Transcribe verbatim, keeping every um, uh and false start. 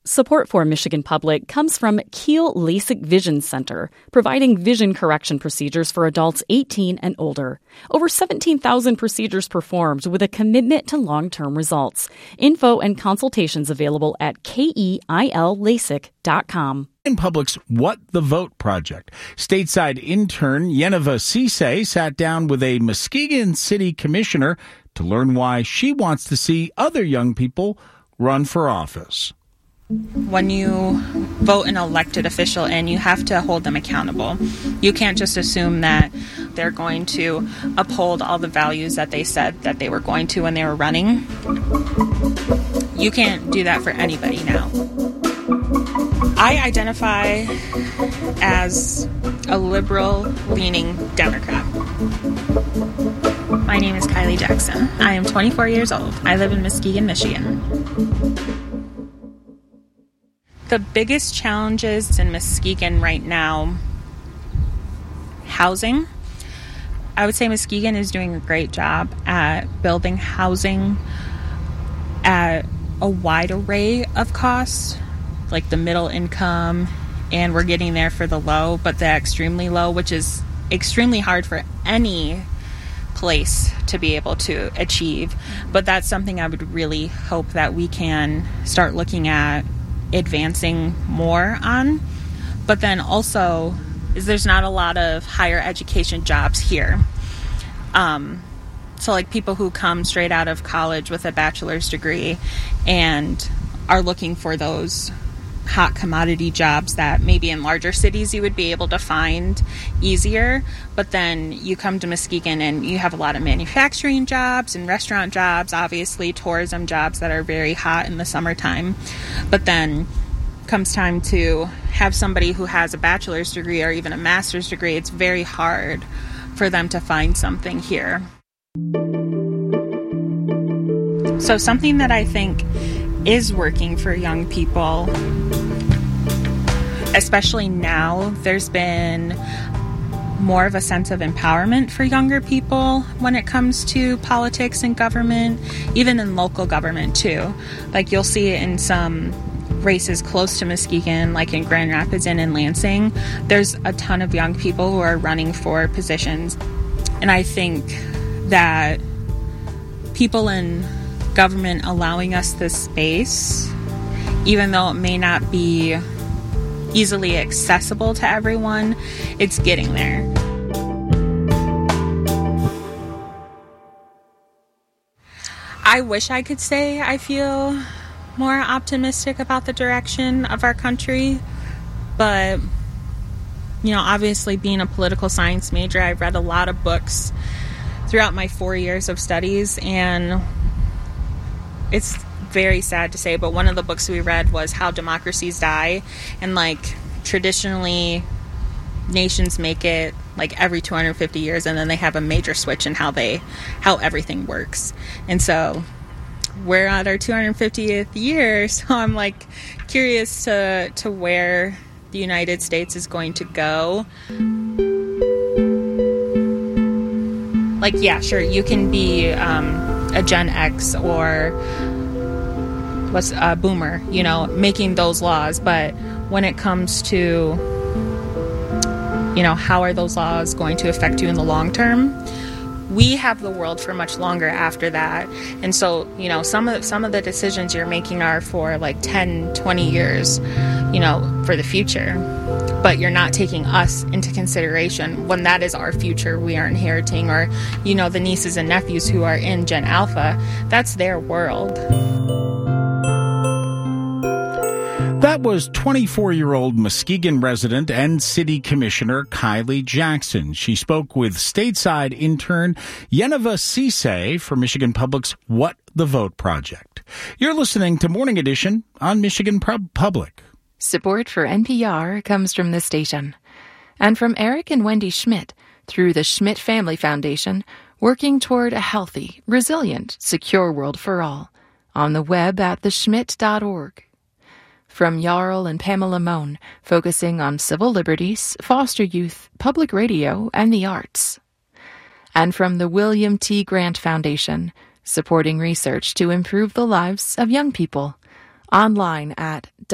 Support for Michigan Public comes from Kiel LASIK Vision Center, providing vision correction procedures for adults eighteen and older. Over seventeen thousand procedures performed with a commitment to long-term results. Info and consultations available at keil lasik dot com. In Public's What the Vote Project, stateside intern Yeneva Cisse sat down with a Muskegon City Commissioner to learn why she wants to see other young people run for office. When you vote an elected official in, you have to hold them accountable. You can't just assume that they're going to uphold all the values that they said that they were going to when they were running. You can't do that for anybody now. I identify as a liberal-leaning Democrat. My name is Kylie Jackson. I am twenty-four years old. I live in Muskegon, Michigan. The biggest challenges in Muskegon right now, housing. I would say Muskegon is doing a great job at building housing at a wide array of costs, like the middle income, and we're getting there for the low, but the extremely low, which is extremely hard for any place to be able to achieve. But that's something I would really hope that we can start looking at advancing more on. But then also is there's not a lot of higher education jobs here. Um, so like people who come straight out of college with a bachelor's degree and are looking for those hot commodity jobs that maybe in larger cities you would be able to find easier, but then you come to Muskegon and you have a lot of manufacturing jobs and restaurant jobs, obviously tourism jobs that are very hot in the summertime. But then comes time to have somebody who has a bachelor's degree or even a master's degree, it's very hard for them to find something here. So something that I think is working for young people, especially now, there's been more of a sense of empowerment for younger people when it comes to politics and government, even in local government too. Like you'll see it in some races close to Muskegon, like in Grand Rapids and in Lansing. There's a ton of young people who are running for positions. And I think that people in government allowing us this space, even though it may not be easily accessible to everyone, it's getting there. I wish I could say I feel more optimistic about the direction of our country, but you know, obviously being a political science major, I've read a lot of books throughout my four years of studies, and it's very sad to say, but one of the books we read was How Democracies Die, and like traditionally nations make it like every two hundred fifty years, and then they have a major switch in how they how everything works. And so we're at our two hundred fiftieth year, so I'm like curious to to where the United States is going to go. Like, yeah, sure, you can be um, a Gen X or what's a boomer, you know, making those laws. But when it comes to, you know, how are those laws going to affect you in the long term? We have the world for much longer after that. And so, you know, some of some of the decisions you're making are for like ten, twenty years, you know, for the future. But you're not taking us into consideration when that is our future we are inheriting, or, you know, the nieces and nephews who are in Gen Alpha, that's their world. That was twenty-four-year-old Muskegon resident and city commissioner Kylie Jackson. She spoke with stateside intern Yeneva Cisse for Michigan Public's What the Vote Project. You're listening to Morning Edition on Michigan Public. Support for N P R comes from this station and from Eric and Wendy Schmidt through the Schmidt Family Foundation, working toward a healthy, resilient, secure world for all. On the web at the schmidt dot org. From Jarl and Pamela Mohn, focusing on civil liberties, foster youth, public radio, and the arts. And from the William T. Grant Foundation, supporting research to improve the lives of young people. Online at